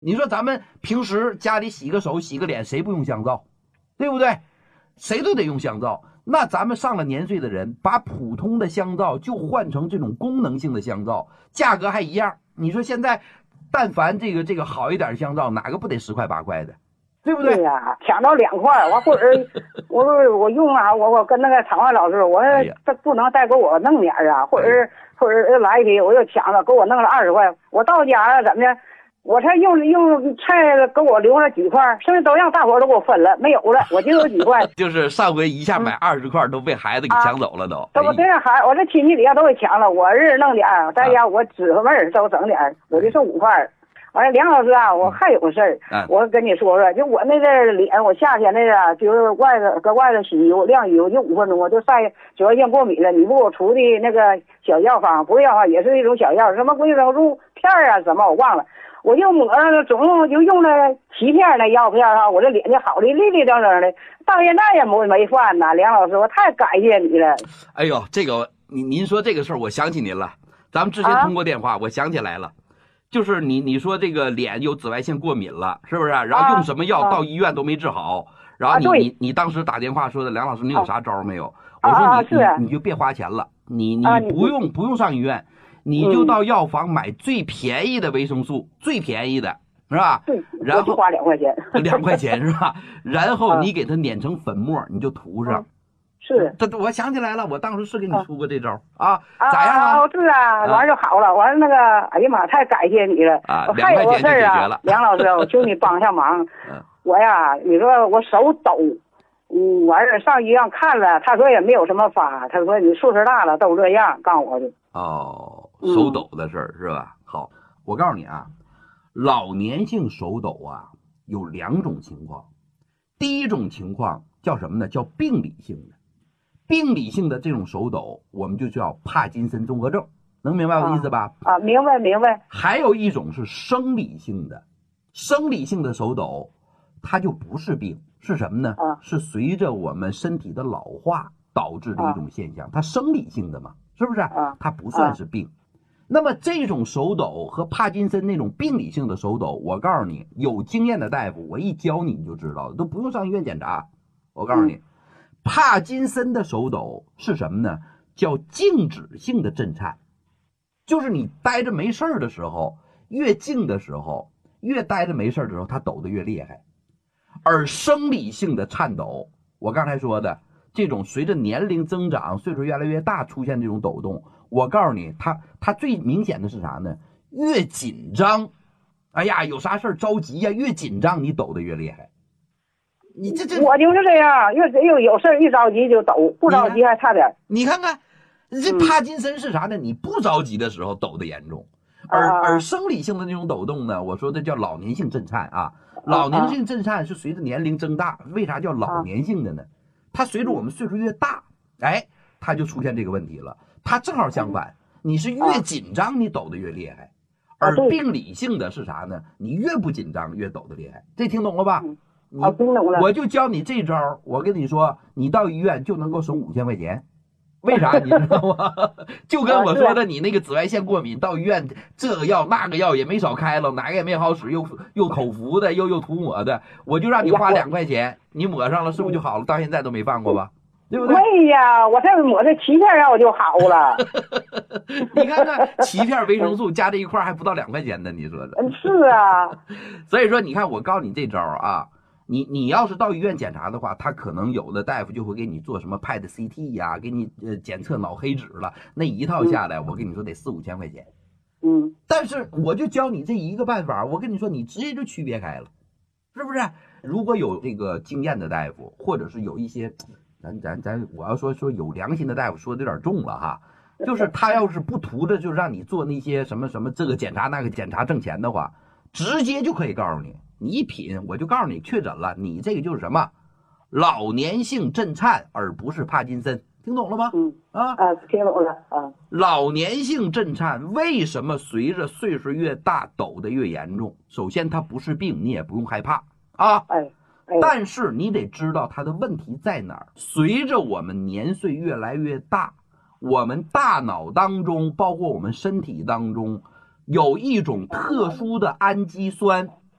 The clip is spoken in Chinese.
你说咱们平时家里洗个手、洗个脸，谁不用香皂？对不对？谁都得用香皂。那咱们上了年岁的人，把普通的香皂就换成这种功能性的香皂，价格还一样。你说现在，但凡这个好一点香皂，哪个不得10块8块的？对不对？ 对呀，抢到2块，完或者我用啊，我跟那个厂外老师，我这不能再给我弄点啊，或者来一批，我又抢了，给我弄了20块，我到家了怎么的？我才用菜给我留了几块，剩下都让大伙都给我分了，没有了，我就有几块。 就是上回一下买20块都被孩子给抢走了都。 我这我这亲戚底下都给抢了，我是弄点儿，在家我指挥味儿都整点儿，我就剩5块。完了，梁老师啊，我还有个事儿，我跟你说说，就我那个脸，我夏天那个就是外头洗衣服晾衣服就5分钟，我就晒紫外线过敏了。你不给我出的那个小药方，不是药方，也是一种小药，什么归生素片啊，什么我忘了。我就抹上，总共就用了7片那药片哈，我这脸就好的立立正正的，到现在也没犯呢。梁老师，我太感谢你了。 哎呦，这个您说这个事儿，我想起您了。咱们之前通过电话，我想起来了。就是你说这个脸有紫外线过敏了，是不是？然后用什么药到医院都没治好，然后你当时打电话说的，梁老师你有啥招没有？我说你就别花钱了，你不用上医院，你就到药房买最便宜的维生素，最便宜的是吧？然后花2块钱 ，2块钱是吧？然后你给它碾成粉末，你就涂上。 是， 我想起来了，我当时是给你出过这招啊，咋样啊？ 是啊，完了就好了，完了那个，哎呀妈，太感谢你了啊！ 我还有个事儿啊，梁老师，我求你帮下忙。我呀，你说我手抖，完了上医院看了，他说也没有什么发，他说你岁数大了都这样，告诉我的。 哦，手抖的事儿是吧？好，我告诉你啊，老年性手抖啊有2种情况，第一种情况叫什么呢？叫病理性的。病理性的这种手抖，我们就叫帕金森综合症，能明白我的意思吧？ 明白。 还有一种是生理性的，生理性的手抖，它就不是病，是什么呢？是随着我们身体的老化导致的一种现象，它生理性的嘛，是不是？它不算是病。那么这种手抖和帕金森那种病理性的手抖，我告诉你，有经验的大夫，我一教你就知道了，都不用上医院检查。我告诉你。帕金森的手抖是什么呢？叫静止性的震颤，就是你待着没事的时候，越静的时候，越待着没事的时候，它抖得越厉害。而生理性的颤抖，我刚才说的这种随着年龄增长，岁数越来越大出现这种抖动，我告诉你，它最明显的是啥呢？越紧张，哎呀，有啥事着急呀，越紧张你抖得越厉害。你我就是这样，有事一着急就抖，不着急还差点。 你看看，这帕金森是啥呢？你不着急的时候抖得严重，而生理性的那种抖动呢，我说的叫老年性震颤啊。老年性震颤是随着年龄增大，为啥叫老年性的呢？它随着我们岁数越大，哎，它就出现这个问题了。它正好相反，你是越紧张你抖得越厉害，而病理性的是啥呢？你越不紧张越抖得厉害。这听懂了吧？ 听懂了。 我就教你这招，我跟你说，你到医院就能够省5000块钱。为啥你知道吗？就跟我说的，你那个紫外线过敏，到医院这个药那个药也没少开了，哪个也没好使，又口服的，又涂抹的，我就让你花2块钱，你抹上了是不是就好了？到现在都没犯过吧？对不对？ 对呀，我这抹这7片药就好了。 你看看7片维生素加这一块还不到2块钱呢，你说的？ 是啊。 所以说，你看我告诉你这招啊。你要是到医院检查的话，他可能有的大夫就会给你做什么 PET CT 呀，给你检测脑黑质了，那一套下来，我跟你说得4、5千块钱。但是我就教你这一个办法，我跟你说，你直接就区别开了，是不是？如果有这个经验的大夫，或者是有一些，我要说有良心的大夫，说的有点重了哈，就是他要是不图着就让你做那些什么这个检查那个检查挣钱的话，直接就可以告诉你。你一品，我就告诉你确诊了，你这个就是什么老年性震颤，而不是帕金森，听懂了吗？ 听懂了啊。 老年性震颤为什么随着岁数越大抖得越严重？首先它不是病，你也不用害怕啊。但是你得知道它的问题在哪儿。随着我们年岁越来越大，我们大脑当中，包括我们身体当中，有一种特殊的氨基酸。